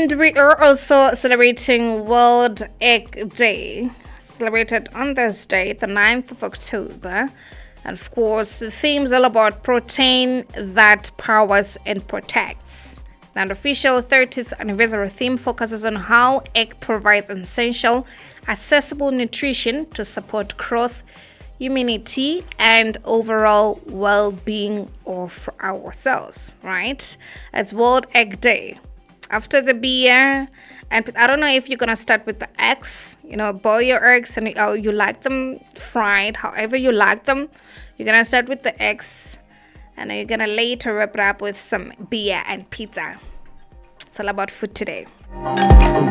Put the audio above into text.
And we are also celebrating World Egg Day, celebrated on this day, the 9th of October. And of course, the theme is all about protein that powers and protects. The official 30th anniversary theme focuses on how egg provides essential, accessible nutrition to support growth, immunity, and overall well-being of our cells, right? It's World Egg Day. After the beer, and I don't know if you're gonna start with the eggs, boil your eggs and you like them fried, however you like them. You're gonna start with the eggs, and then you're gonna later wrap it up with some beer and pizza. It's all about food today.